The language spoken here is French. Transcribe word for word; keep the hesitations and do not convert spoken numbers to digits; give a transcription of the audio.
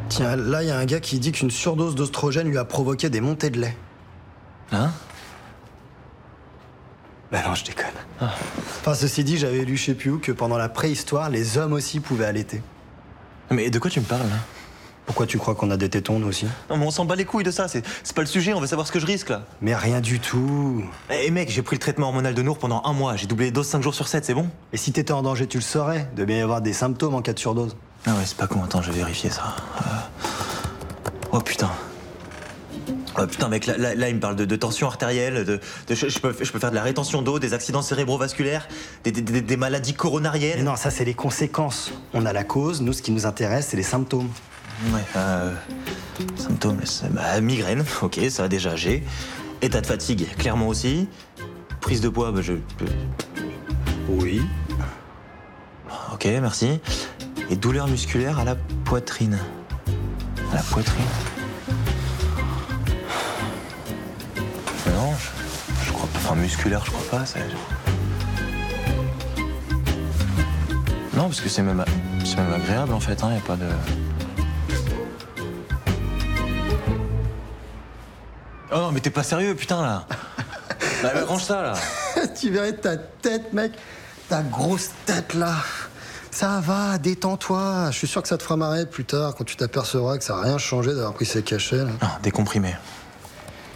Tiens, là, il y a un gars qui dit qu'une surdose d'oestrogène lui a provoqué des montées de lait. Hein? Bah non, je déconne. Ah. Enfin, ceci dit, j'avais lu je sais plus où que pendant la préhistoire, les hommes aussi pouvaient allaiter. Mais de quoi tu me parles, là? Pourquoi tu crois qu'on a des tétons, nous aussi? Non, mais on s'en bat les couilles de ça, c'est c'est pas le sujet, on veut savoir ce que je risque, là. Mais rien du tout. Eh mec, j'ai pris le traitement hormonal de Nour pendant un mois, j'ai doublé les doses cinq jours sur sept, c'est bon? Et si t'étais en danger, tu le saurais, de bien y avoir des symptômes en cas de surdose. Ah ouais, c'est pas con, attends, je vais vérifier ça. Euh... Oh putain. Oh putain, mec, là, là, là il me parle de, de tension artérielle, de, de je, je peux, je peux faire de la rétention d'eau, des accidents cérébrovasculaires, des, des, des, des maladies coronariennes. Mais non, ça, c'est les conséquences. On a la cause, nous, ce qui nous intéresse, c'est les symptômes. Ouais, euh... symptômes, bah, migraine, ok, ça déjà j'ai. État de fatigue, clairement aussi. Prise de poids, bah je... Oui. Ok, merci. Et douleur musculaire à la poitrine. À la poitrine. Non, je, je crois pas. Enfin, musculaire, je crois pas. Ça... Non, parce que c'est même, c'est même agréable en fait, hein, y a pas de. Oh non, mais t'es pas sérieux, putain, là. Bah, bah, range ça, là. Tu verrais ta tête, mec. Ta grosse tête, là. Ça va, détends-toi. Je suis sûr que ça te fera marrer plus tard, quand tu t'apercevras que ça n'a rien changé d'avoir pris ces cachets, là. Non, décomprimé.